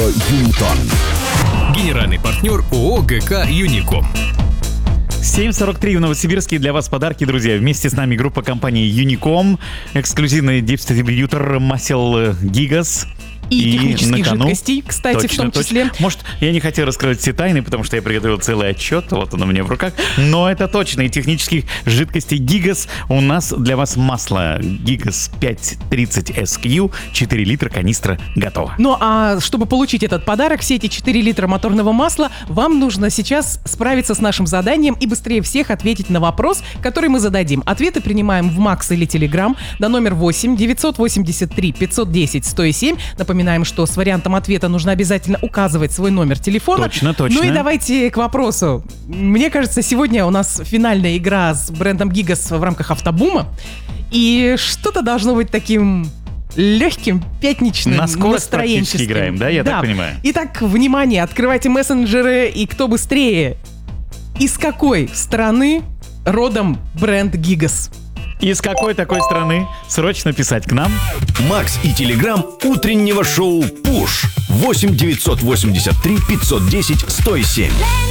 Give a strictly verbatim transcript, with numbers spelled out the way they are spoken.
Юнитон. Генеральный партнер ООО ГК «Юником». семь сорок три в Новосибирске. Для вас подарки, друзья. Вместе с нами группа компании Юником. Эксклюзивный дистрибьютор масел Гигас. И, и технических кону, жидкостей, кстати, точно, в том числе. Точно. Может, я не хотел раскрывать все тайны, потому что я приготовил целый отчет, вот он у меня в руках. Но это точно. И технических жидкостей Гигас. У нас для вас масло Гигас пять тридцать эс кью, четыре литра, канистра готова. Ну а чтобы получить этот подарок, все эти четыре литра моторного масла, вам нужно сейчас справиться с нашим заданием и быстрее всех ответить на вопрос, который мы зададим. Ответы принимаем в Макс или Телеграм до номер восемь девятьсот восемьдесят три пятьсот десять сто семь. Напоминаем, что с вариантом ответа нужно обязательно указывать свой номер телефона. Точно, точно. Ну и давайте к вопросу. Мне кажется, сегодня у нас финальная игра с брендом Гигас в рамках автобума. И что-то должно быть таким легким, пятничным, на скорость настроенческим. практически играем, да? Я да. так понимаю. Итак, внимание, открывайте мессенджеры, и кто быстрее? Из какой страны родом бренд Гигас? Из какой такой страны? Срочно писать к нам. Макс и Телеграм утреннего шоу «Пуш». восемь девятьсот восемьдесят три пятьсот десять сто семь.